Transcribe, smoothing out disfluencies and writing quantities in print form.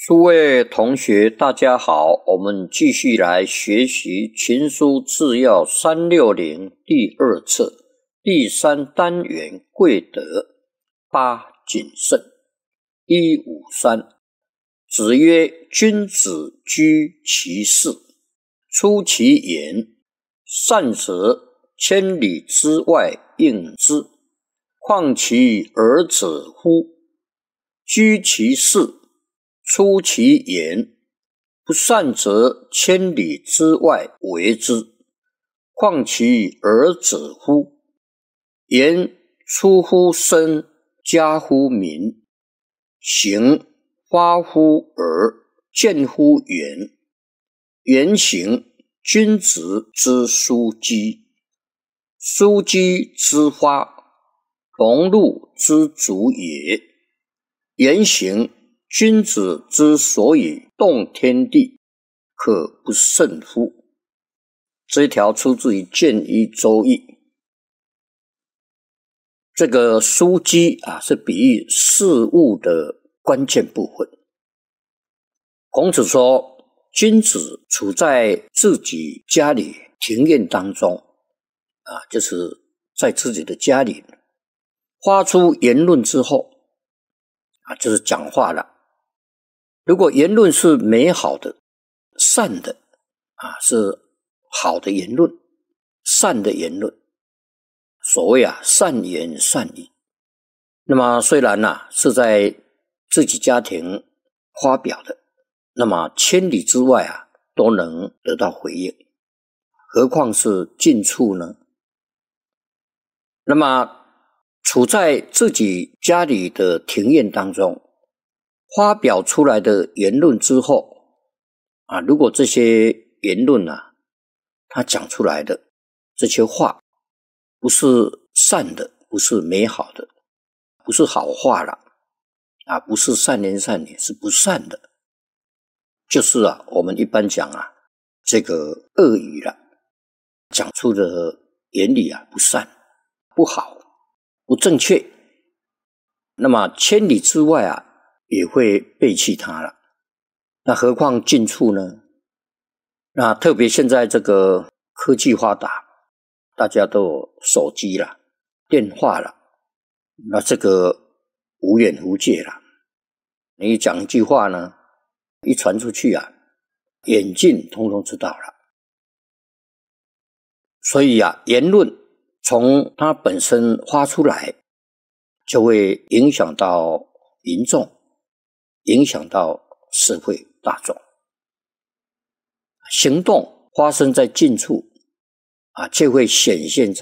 诸位同学大家好，我们继续来学习群书治要360第二册第3单元贵德8谨慎。153子曰：君子居其室，出其言，善则千里之外应之，况其儿子乎？居其室，出其言，不善则千里之外为之，况其儿子乎？言出乎身，加乎民，行发乎耳，见乎远。言行，君子之枢机，枢机之发，荣禄之主也。言行，君子之所以动天地，可不胜乎？这一条出自于《谏议周易》。这个枢机是比喻事物的关键部分。孔子说，君子处在自己家里庭院当中就是在自己的家里发出言论之后就是讲话了。如果言论是美好的、善的是好的言论、善的言论，所谓善言善语。那么虽然是在自己家庭发表的，那么千里之外都能得到回应，何况是近处呢？那么处在自己家里的庭院当中发表出来的言论之后如果这些言论他讲出来的这些话不是善的，不是美好的，不是好话了不是善言善语，是不善的，就是我们一般讲这个恶语了，讲出的言语不善、不好、不正确，那么千里之外也会背弃他了。那何况近处呢？那特别现在这个科技发达，大家都有手机了、电话了，那这个无远无界了。你讲一句话呢，一传出去眼镜通通知道了。所以言论从它本身发出来，就会影响到民众，影响到社会大众。行动发生在近处却会显现